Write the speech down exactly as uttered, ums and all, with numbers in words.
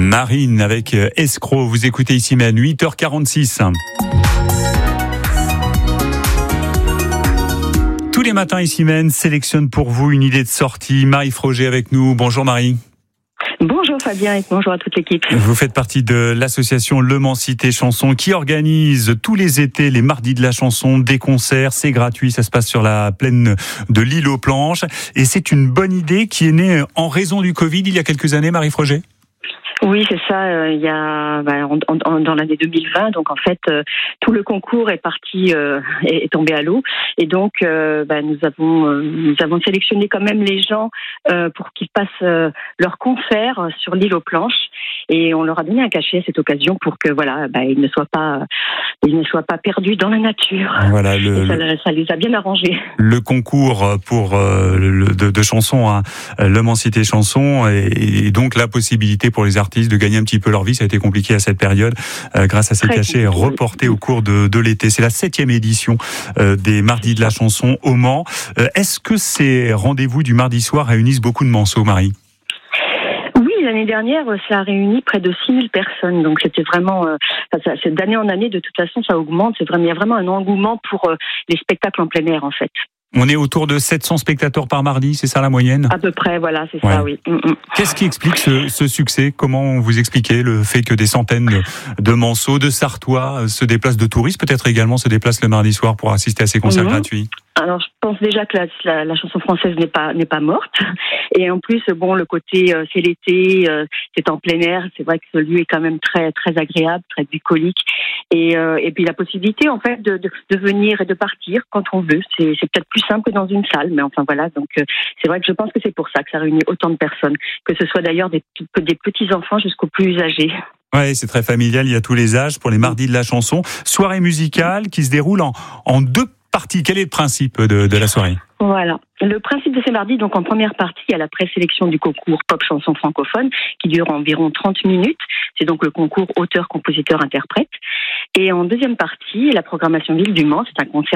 Marine avec Escroc, vous écoutez ici même huit heures quarante-six. Tous les matins ici même sélectionne pour vous une idée de sortie. Marie Froger avec nous. Bonjour Marie. Bonjour Fabien et bonjour à toute l'équipe. Vous faites partie de l'association Le Mans Cité Chanson qui organise tous les étés les mardis de la chanson, des concerts, c'est gratuit, ça se passe sur la plaine de l'île aux Planches et c'est une bonne idée qui est née en raison du Covid il y a quelques années, Marie Froger. Oui, c'est ça. Euh, il y a bah, en, en, dans l'année deux mille vingt, donc en fait euh, tout le concours est parti, euh, est, est tombé à l'eau, et donc euh, bah, nous avons euh, nous avons sélectionné quand même les gens euh, pour qu'ils passent euh, leur concert sur l'île aux Planches, et on leur a donné un cachet à cette occasion pour que voilà, bah, ils ne soient pas ils ne soient pas perdus dans la nature. Voilà, le, ça, ça les a bien arrangés. Le concours pour euh, le, de, de chansons, hein, Le Mans Cité Chanson, et, et donc la possibilité pour les artistes de gagner un petit peu leur vie. Ça a été compliqué à cette période euh, grâce à ces Très cachets compliqué. reportés au cours de, de l'été. C'est la septième édition euh, des Mardis de la chanson au Mans. Euh, est-ce que ces rendez-vous du mardi soir réunissent beaucoup de manceaux, Marie ? L'année dernière, ça a réuni près de six mille personnes. Donc, c'était vraiment, euh, ça, c'est d'année en année, de toute façon, ça augmente. C'est vraiment, il y a vraiment un engouement pour euh, les spectacles en plein air, en fait. On est autour de sept cents spectateurs par mardi, c'est ça la moyenne ? À peu près, voilà, c'est ouais. ça, oui. Mm-mm. Qu'est-ce qui explique ce, ce succès ? Comment vous expliquez le fait que des centaines de, de manceaux, de Sartois se déplacent, de touristes peut-être également se déplacent le mardi soir pour assister à ces concerts mm-hmm. gratuits ? Alors, je pense déjà que la, la, la chanson française n'est pas n'est pas morte, et en plus, bon, le côté euh, c'est l'été, euh, c'est en plein air, c'est vrai que ce lieu est quand même très très agréable, très bucolique, et euh, et puis la possibilité en fait de, de de venir et de partir quand on veut, c'est c'est peut-être plus simple que dans une salle, mais enfin voilà, donc euh, c'est vrai que je pense que c'est pour ça que ça réunit autant de personnes, que ce soit d'ailleurs des des petits enfants jusqu'aux plus âgés. Ouais, c'est très familial, il y a tous les âges pour les mardis de la chanson, soirée musicale qui se déroule en en deux partie. Quel est le principe de, de la soirée ? Voilà. Le principe de ces mardis, donc en première partie, il y a la présélection du concours Pop Chanson Francophone qui dure environ trente minutes. C'est donc le concours auteur, compositeur, interprète. Et en deuxième partie, la programmation Ville du Mans, c'est un concert